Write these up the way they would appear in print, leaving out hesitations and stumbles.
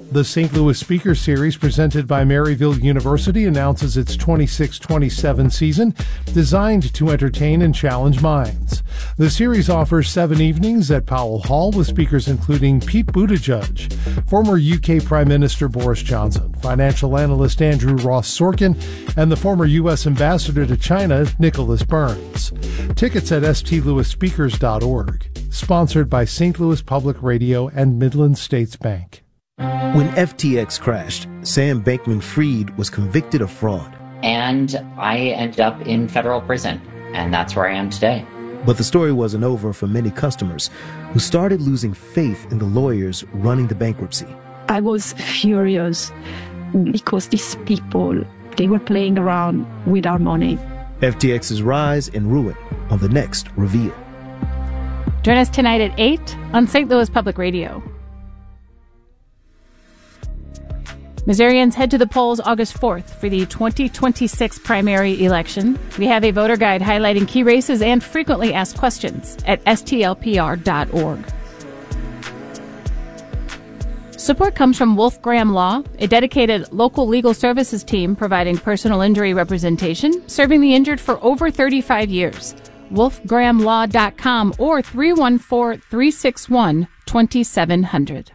The St. Louis Speaker Series, presented by Maryville University, announces its 26-27 season, designed to entertain and challenge minds. The series offers 7 evenings at Powell Hall with speakers including Pete Buttigieg, former UK Prime Minister Boris Johnson, financial analyst Andrew Ross Sorkin, and the former U.S. Ambassador to China, Nicholas Burns. Tickets at stlouisspeakers.org. Sponsored by St. Louis Public Radio and Midland States Bank. When FTX crashed, Sam Bankman-Fried was convicted of fraud. And I ended up in federal prison, and that's where I am today. But the story wasn't over for many customers who started losing faith in the lawyers running the bankruptcy. I was furious because these people, they were playing around with our money. FTX's rise and ruin on the next Reveal. Join us tonight at 8 on St. Louis Public Radio. Missourians head to the polls August 4th for the 2026 primary election. We have a voter guide highlighting key races and frequently asked questions at stlpr.org. Support comes from Wolf Graham Law, a dedicated local legal services team providing personal injury representation, serving the injured for over 35 years. wolfgrahamlaw.com or 314-361-2700.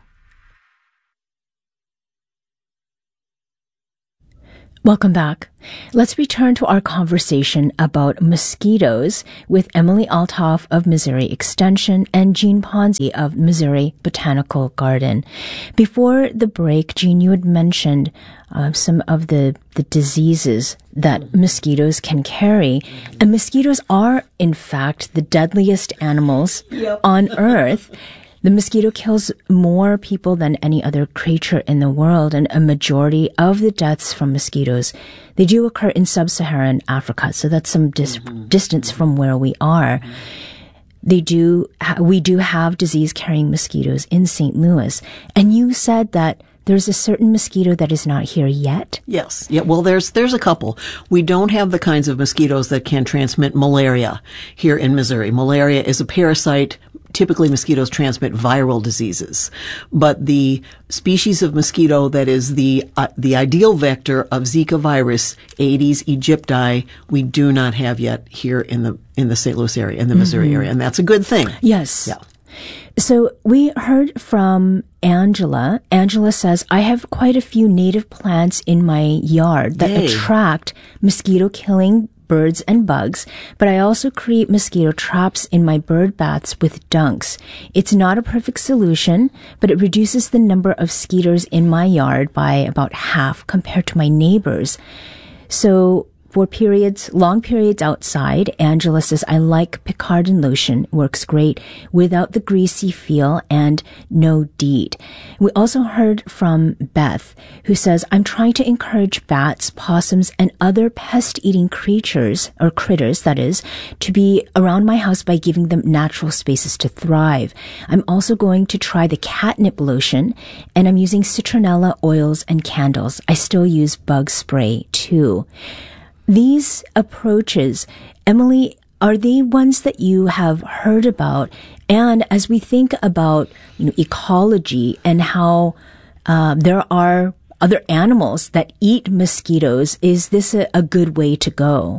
Welcome back. Let's return to our conversation about mosquitoes with Emily Althoff of Missouri Extension and Jean Ponzi of Missouri Botanical Garden. Before the break, Jean, you had mentioned some of the diseases that mosquitoes can carry. And mosquitoes are, in fact, the deadliest animals on Earth. The mosquito kills more people than any other creature in the world, and a majority of the deaths from mosquitoes, they do occur in sub-Saharan Africa, so that's some distance from where we are. We do have disease-carrying mosquitoes in St. Louis, and you said that there's a certain mosquito that is not here yet? Yes. Yeah. Well, there's a couple. We don't have the kinds of mosquitoes that can transmit malaria here in Missouri. Malaria is a parasite. Typically, mosquitoes transmit viral diseases, but the species of mosquito that is the ideal vector of Zika virus, Aedes aegypti, we do not have yet here in the St. Louis area, in the Missouri area, and that's a good thing. Yes. Yeah. So we heard from Angela. Angela says, I have quite a few native plants in my yard that attract mosquito-killing birds and bugs, but I also create mosquito traps in my bird baths with dunks. It's not a perfect solution, but it reduces the number of skeeters in my yard by about half compared to my neighbors. So for long periods outside, Angela says, I like Picardin lotion. Works great without the greasy feel and no DEET. We also heard from Beth, who says, I'm trying to encourage bats, possums, and other pest-eating creatures, or critters, that is, to be around my house by giving them natural spaces to thrive. I'm also going to try the catnip lotion, and I'm using citronella oils and candles. I still use bug spray, too. These approaches, Emily, are they ones that you have heard about? And as we think about ecology and how there are other animals that eat mosquitoes, is this a good way to go?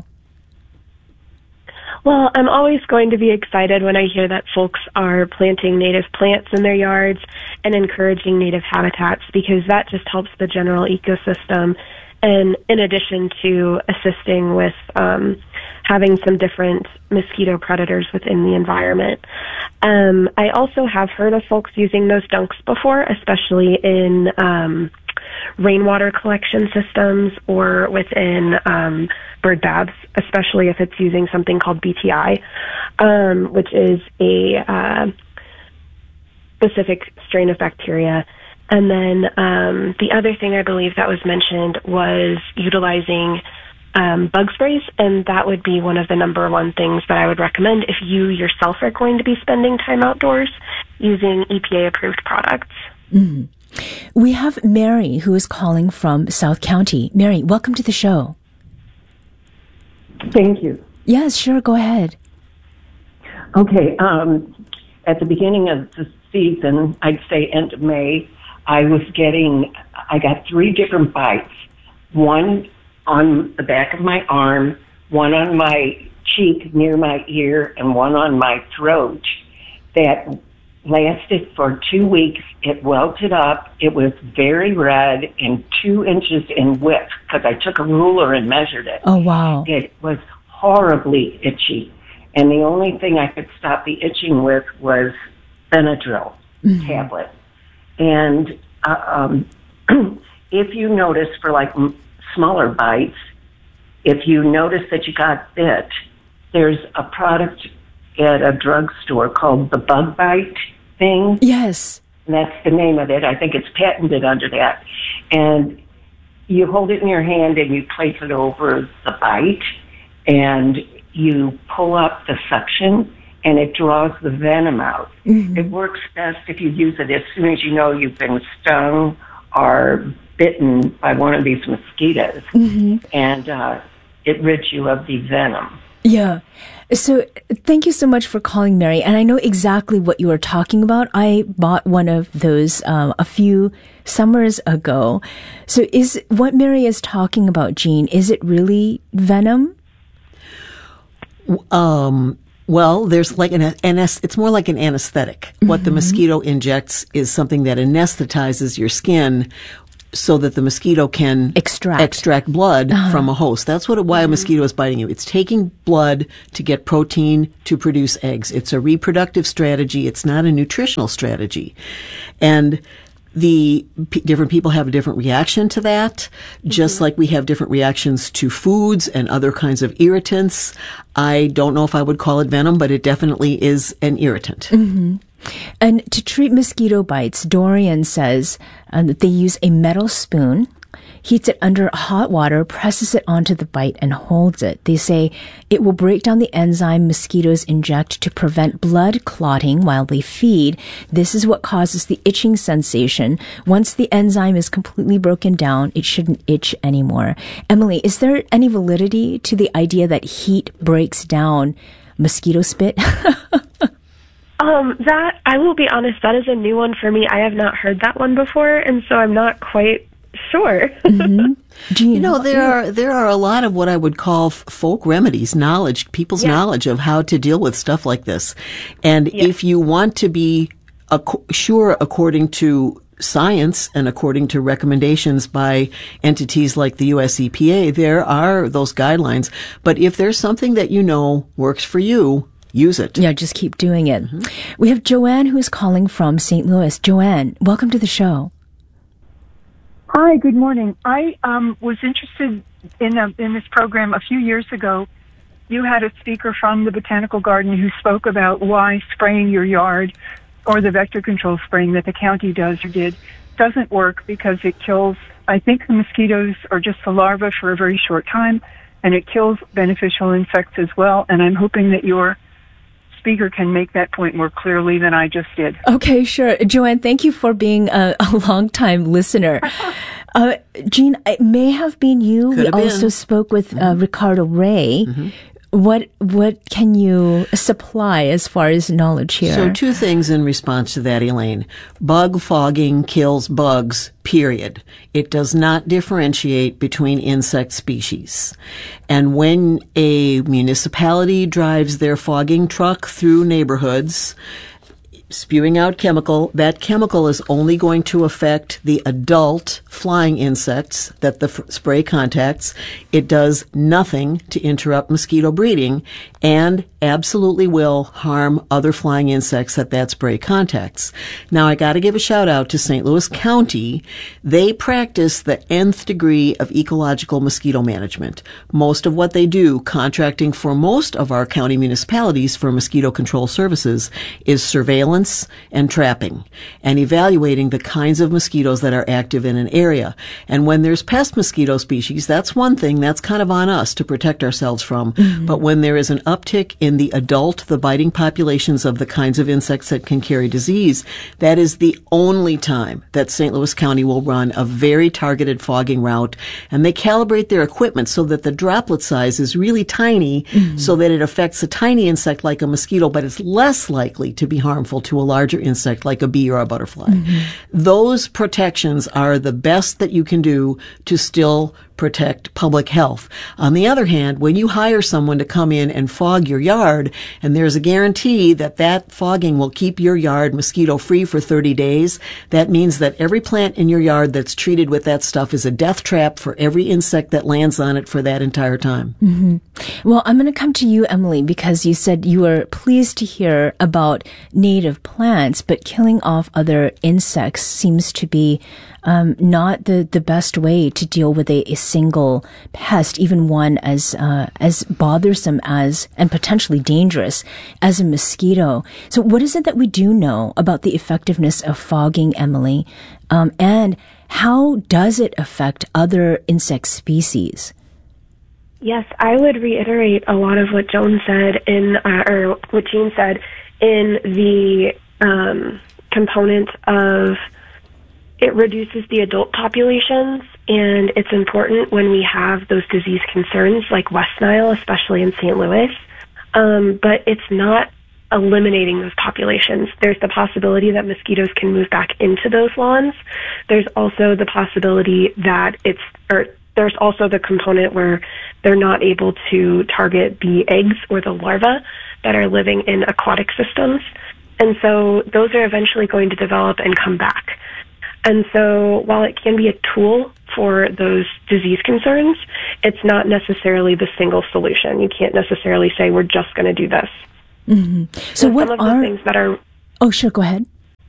Well, I'm always going to be excited when I hear that folks are planting native plants in their yards and encouraging native habitats, because that just helps the general ecosystem. And in addition to assisting with having some different mosquito predators within the environment. I also have heard of folks using those dunks before, especially in rainwater collection systems or within bird baths, especially if it's using something called BTI, which is a specific strain of bacteria. And then the other thing I believe that was mentioned was utilizing bug sprays, and that would be one of the number one things that I would recommend if you yourself are going to be spending time outdoors, using EPA-approved products. Mm-hmm. We have Mary, who is calling from South County. Mary, welcome to the show. Thank you. Yes, sure, go ahead. Okay, at the beginning of the season, I'd say end of May, I got 3 different bites. One on the back of my arm, one on my cheek near my ear, and one on my throat that lasted for 2 weeks. It welted up. It was very red and 2 inches in width because I took a ruler and measured it. Oh, wow. It was horribly itchy. And the only thing I could stop the itching with was Benadryl tablet. And if you notice for like smaller bites, if you notice that you got bit, there's a product at a drugstore called the Bug Bite thing. Yes. And that's the name of it. I think it's patented under that. And you hold it in your hand and you place it over the bite and you pull up the suction and it draws the venom out. Mm-hmm. It works best if you use it as soon as you know you've been stung or bitten by one of these mosquitoes. Mm-hmm. And it rids you of the venom. Yeah. So thank you so much for calling, Mary. And I know exactly what you are talking about. I bought one of those a few summers ago. So is what Mary is talking about, Jean, is it really venom? Well, there's like it's more like an anesthetic. Mm-hmm. What the mosquito injects is something that anesthetizes your skin so that the mosquito can extract blood from a host. That's why a mosquito is biting you. It's taking blood to get protein to produce eggs. It's a reproductive strategy. It's not a nutritional strategy. And the different people have a different reaction to that, just like we have different reactions to foods and other kinds of irritants. I don't know if I would call it venom, but it definitely is an irritant. Mm-hmm. And to treat mosquito bites, Dorian says that they use a metal spoon, heats it under hot water, presses it onto the bite, and holds it. They say it will break down the enzyme mosquitoes inject to prevent blood clotting while they feed. This is what causes the itching sensation. Once the enzyme is completely broken down, it shouldn't itch anymore. Emily, is there any validity to the idea that heat breaks down mosquito spit? That, I will be honest, that is a new one for me. I have not heard that one before, and so I'm not quite sure. Mm-hmm. You know, there are a lot of what I would call folk remedies, people's knowledge of how to deal with stuff like this. And if you want to be sure according to science and according to recommendations by entities like the US EPA, there are those guidelines. But if there's something that you know works for you, use it. Yeah, just keep doing it. Mm-hmm. We have Joanne who's calling from St. Louis. Joanne, welcome to the show. Hi, good morning. I was interested in this program a few years ago. You had a speaker from the Botanical Garden who spoke about why spraying your yard or the vector control spraying that the county does or did doesn't work because it kills, I think the mosquitoes are just the larvae for a very short time, and it kills beneficial insects as well. And I'm hoping that your speaker can make that point more clearly than I just did. Okay, sure. Joanne, thank you for being a long-time listener. Jean, it may have been you. We also spoke with Ricardo Ray. Mm-hmm. What can you supply as far as knowledge here? So 2 things in response to that, Elaine. Bug fogging kills bugs, period. It does not differentiate between insect species. And when a municipality drives their fogging truck through neighborhoods, spewing out chemical, that chemical is only going to affect the adult flying insects that the spray contacts. It does nothing to interrupt mosquito breeding and absolutely will harm other flying insects that spray contacts. Now, I got to give a shout out to St. Louis County. They practice the nth degree of ecological mosquito management. Most of what they do, contracting for most of our county municipalities for mosquito control services, is surveillance and trapping and evaluating the kinds of mosquitoes that are active in an area. And when there's pest mosquito species, that's one thing that's kind of on us to protect ourselves from. Mm-hmm. But when there is an uptick in the biting populations of the kinds of insects that can carry disease, that is the only time that St. Louis County will run a very targeted fogging route. And they calibrate their equipment so that the droplet size is really tiny, so that it affects a tiny insect like a mosquito, but it's less likely to be harmful to a larger insect like a bee or a butterfly. Those protections are the best that you can do to still protect public health. On the other hand, when you hire someone to come in and fog your yard, and there's a guarantee that that fogging will keep your yard mosquito-free for 30 days, that means that every plant in your yard that's treated with that stuff is a death trap for every insect that lands on it for that entire time. Well, I'm going to come to you, Emily, because you said you were pleased to hear about native plants, but killing off other insects seems to be not the best way to deal with a single pest, even one as bothersome as and potentially dangerous as a mosquito. So what is it that we do know about the effectiveness of fogging, Emily? And how does it affect other insect species? Yes, I would reiterate a lot of what Joan said or what Jean said in the component of it reduces the adult populations, and it's important when we have those disease concerns like West Nile, especially in St. Louis. But it's not eliminating those populations. There's the possibility that mosquitoes can move back into those lawns. There's also the possibility that there's also the component where they're not able to target the eggs or the larvae that are living in aquatic systems. And so those are eventually going to develop and come back. And so while it can be a tool for those disease concerns, it's not necessarily the single solution. You can't necessarily say we're just going to do this. So what some of the things that are... Oh, sure, go ahead.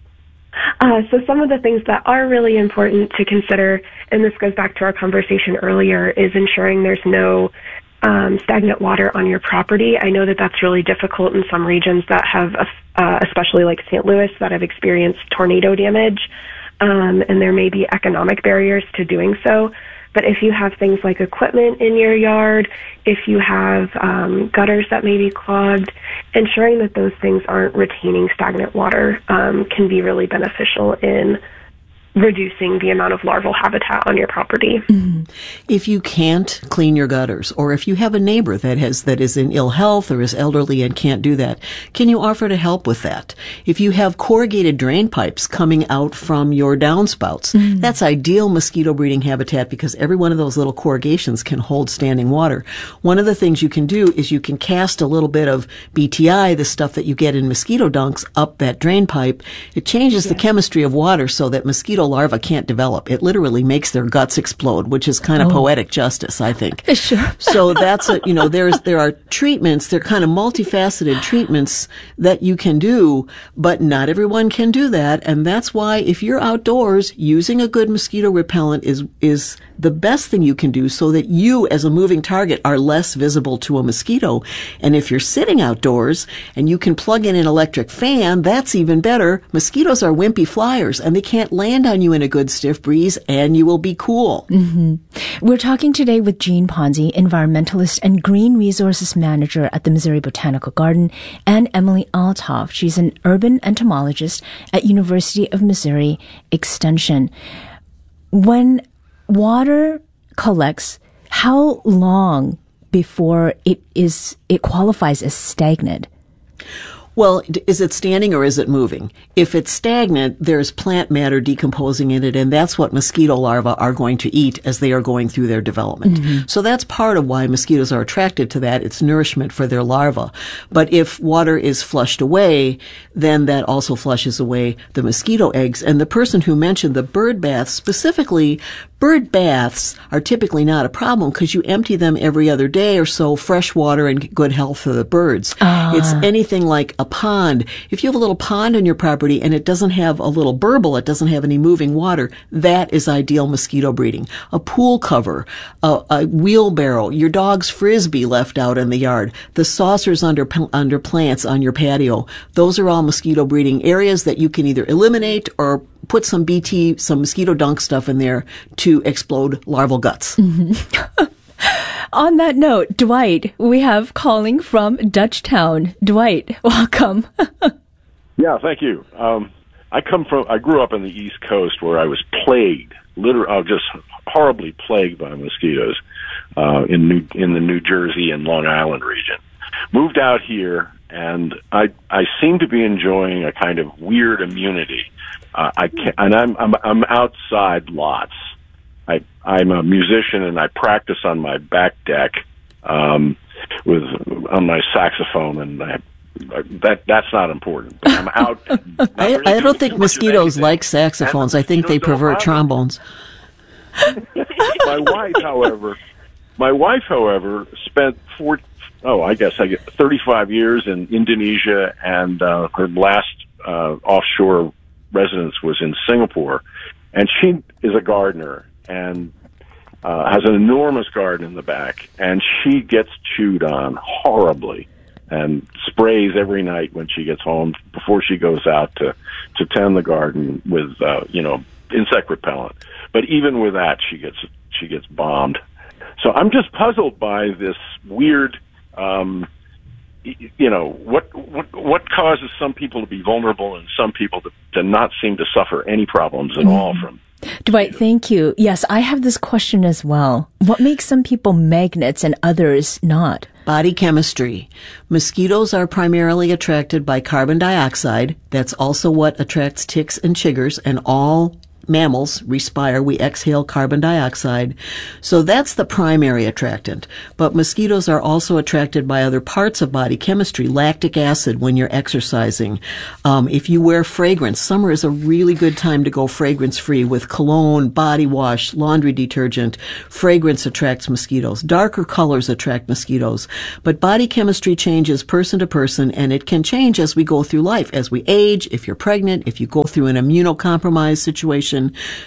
So some of the things that are really important to consider, and this goes back to our conversation earlier, is ensuring there's no stagnant water on your property. I know that that's really difficult in some regions that have, especially like St. Louis, that have experienced tornado damage, and there may be economic barriers to doing so. But if you have things like equipment in your yard, if you have gutters that may be clogged, ensuring that those things aren't retaining stagnant water can be really beneficial in reducing the amount of larval habitat on your property. If you can't clean your gutters, or if you have a neighbor that is in ill health or is elderly and can't do that, can you offer to help with that? If you have corrugated drain pipes coming out from your downspouts, that's ideal mosquito breeding habitat because every one of those little corrugations can hold standing water. One of the things you can do is you can cast a little bit of BTI, the stuff that you get in mosquito dunks, up that drain pipe. It changes the chemistry of water so that mosquito larvae can't develop. It literally makes their guts explode, which is kind of poetic justice, I think. Sure. So that's there are treatments, they're kind of multifaceted treatments that you can do, but not everyone can do that. And that's why if you're outdoors, using a good mosquito repellent is the best thing you can do so that you as a moving target are less visible to a mosquito. And if you're sitting outdoors and you can plug in an electric fan, that's even better. Mosquitoes are wimpy flyers and they can't land on you in a good stiff breeze and you will be cool. We're talking today with Jean Ponzi, environmentalist and green resources manager at the Missouri Botanical Garden, and Emily Althoff. She's an urban entomologist at University of Missouri Extension. When water collects, how long before it qualifies as stagnant? Well, is it standing or is it moving? If it's stagnant, there's plant matter decomposing in it, and that's what mosquito larvae are going to eat as they are going through their development. So that's part of why mosquitoes are attracted to that. It's nourishment for their larvae. But if water is flushed away, then that also flushes away the mosquito eggs. And the person who mentioned the bird baths, specifically, bird baths are typically not a problem because you empty them every other day or so, fresh water and good health for the birds. It's anything like a pond. If you have a little pond on your property and it doesn't have a little burble, it doesn't have any moving water, that is ideal mosquito breeding. A pool cover, a wheelbarrow, your dog's frisbee left out in the yard, the saucers under plants on your patio, those are all mosquito breeding areas that you can either eliminate or put some mosquito dunk stuff in there to explode larval guts. On that note, Dwight, we have calling from Dutchtown. Dwight, welcome. Yeah, thank you. I grew up on the East Coast where I was plagued, just horribly plagued by mosquitoes in the New Jersey and Long Island region. Moved out here and I seem to be enjoying a kind of weird immunity. I'm outside lots. I'm a musician, and I practice on my back deck on my saxophone, and that's not important. But I'm out. I don't think mosquitoes like saxophones. I think they prefer trombones. My wife, however, spent 35 years in Indonesia, and her last offshore residence was in Singapore. And she is a gardener and has an enormous garden in the back, and she gets chewed on horribly and sprays every night when she gets home before she goes out to tend the garden with insect repellent. But even with that, she gets bombed. So I'm just puzzled by this weird, what causes some people to be vulnerable and some people to not seem to suffer any problems at all from. Dwight, thank you. Yes, I have this question as well. What makes some people magnets and others not? Body chemistry. Mosquitoes are primarily attracted by carbon dioxide. That's also what attracts ticks and chiggers, and all mammals respire. We exhale carbon dioxide. So that's the primary attractant. But mosquitoes are also attracted by other parts of body chemistry, lactic acid when you're exercising. If you wear fragrance, summer is a really good time to go fragrance-free with cologne, body wash, laundry detergent. Fragrance attracts mosquitoes. Darker colors attract mosquitoes. But body chemistry changes person to person, and it can change as we go through life, as we age, if you're pregnant, if you go through an immunocompromised situation.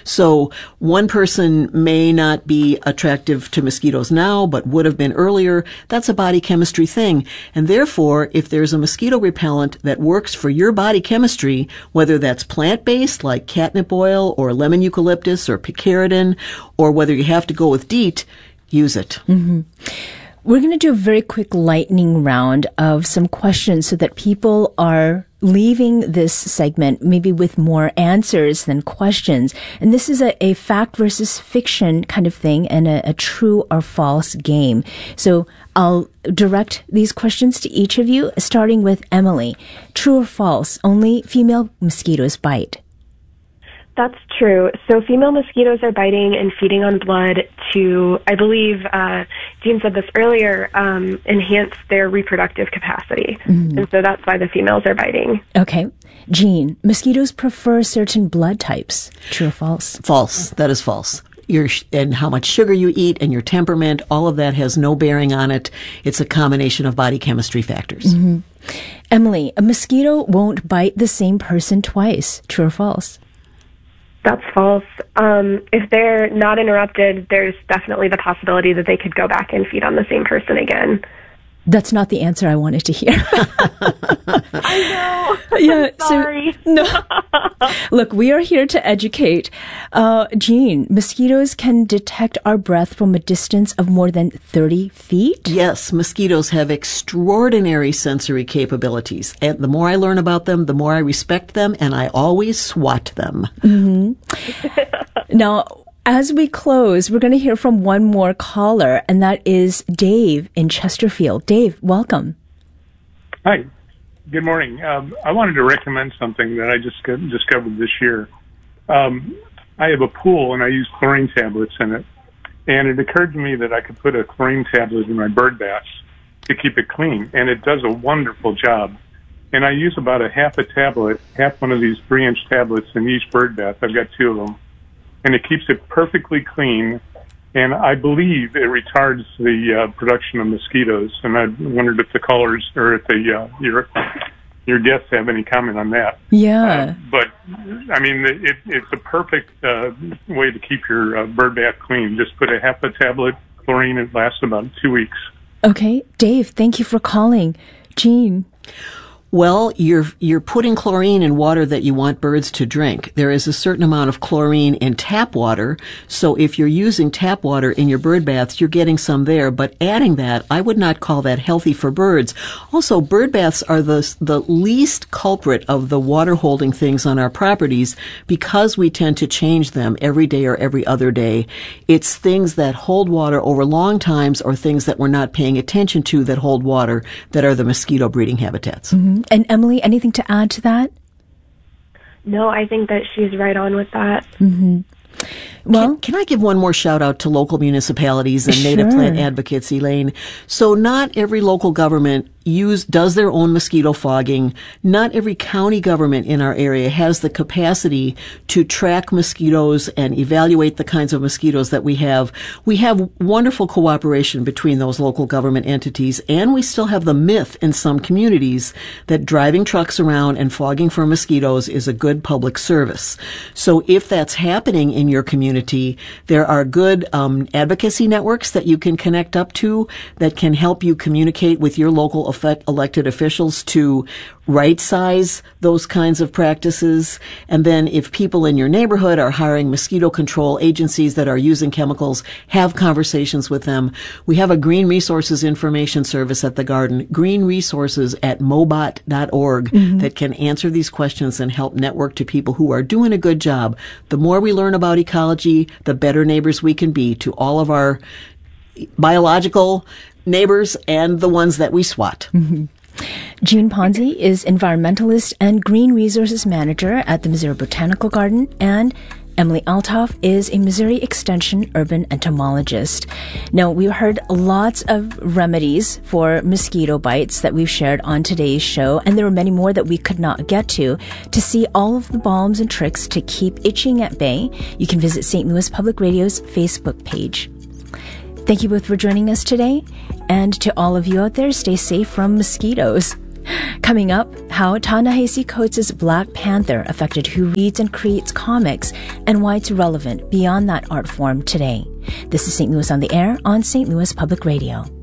So one person may not be attractive to mosquitoes now, but would have been earlier. That's a body chemistry thing. And therefore, if there's a mosquito repellent that works for your body chemistry, whether that's plant-based like catnip oil or lemon eucalyptus or picaridin, or whether you have to go with DEET, use it. Mm-hmm. We're going to do a very quick lightning round of some questions so that people are leaving this segment maybe with more answers than questions. And this is a fact versus fiction kind of thing and a true or false game. So I'll direct these questions to each of you, starting with Emily. True or false? Only female mosquitoes bite. That's true. So female mosquitoes are biting and feeding on blood to, I believe, Jean said this earlier, enhance their reproductive capacity. Mm-hmm. And so that's why the females are biting. Okay. Jean, mosquitoes prefer certain blood types. True or false? False. That is false. And how much sugar you eat and your temperament, all of that has no bearing on it. It's a combination of body chemistry factors. Mm-hmm. Emily, a mosquito won't bite the same person twice. True or false? That's false. If they're not interrupted, there's definitely the possibility that they could go back and feed on the same person again. That's not the answer I wanted to hear. I know. Yeah, sorry. No. Look, we are here to educate. Jean, mosquitoes can detect our breath from a distance of more than 30 feet? Yes, mosquitoes have extraordinary sensory capabilities. And the more I learn about them, the more I respect them, and I always swat them. Mm-hmm. Now, as we close, we're going to hear from one more caller, and that is Dave in Chesterfield. Dave, welcome. Hi. Good morning. I wanted to recommend something that I just discovered this year. I have a pool, and I use chlorine tablets in it. And it occurred to me that I could put a chlorine tablet in my bird baths to keep it clean. And it does a wonderful job. And I use about half one of these 3-inch tablets in each bird bath. I've got 2 of them. And it keeps it perfectly clean, and I believe it retards the production of mosquitoes. And I wondered if the callers or if your guests have any comment on that. Yeah. But I mean, it's a perfect way to keep your bird bath clean. Just put half a tablet chlorine. It lasts about 2 weeks. Okay, Dave, thank you for calling. Jean. Well, you're putting chlorine in water that you want birds to drink. There is a certain amount of chlorine in tap water, so if you're using tap water in your bird baths, you're getting some there, but adding that, I would not call that healthy for birds. Also, bird baths are the least culprit of the water holding things on our properties because we tend to change them every day or every other day. It's things that hold water over long times or things that we're not paying attention to that hold water that are the mosquito breeding habitats. Mm-hmm. And Emily, anything to add to that? No, I think that she's right on with that. Mm-hmm. Well, can I give one more shout out to local municipalities and native plant advocates, Elaine? So not every local government does their own mosquito fogging. Not every county government in our area has the capacity to track mosquitoes and evaluate the kinds of mosquitoes that we have. We have wonderful cooperation between those local government entities, and we still have the myth in some communities that driving trucks around and fogging for mosquitoes is a good public service. So if that's happening in your community, there are good advocacy networks that you can connect up to that can help you communicate with your local elected officials to right-size those kinds of practices. And then if people in your neighborhood are hiring mosquito control agencies that are using chemicals, have conversations with them. We have a Green Resources Information Service at the Garden, greenresources@mobot.org, that can answer these questions and help network to people who are doing a good job. The more we learn about ecology, the better neighbors we can be to all of our biological neighbors and the ones that we swat. Mm-hmm. Jean Ponzi is environmentalist and green resources manager at the Missouri Botanical Garden, and Emily Althoff is a Missouri Extension urban entomologist. Now, we've heard lots of remedies for mosquito bites that we've shared on today's show, and there are many more that we could not get to. To see all of the balms and tricks to keep itching at bay, you can visit St. Louis Public Radio's Facebook page. Thank you both for joining us today. And to all of you out there, stay safe from mosquitoes. Coming up, how Ta-Nehisi Coates' Black Panther affected who reads and creates comics and why it's relevant beyond that art form today. This is St. Louis on the Air on St. Louis Public Radio.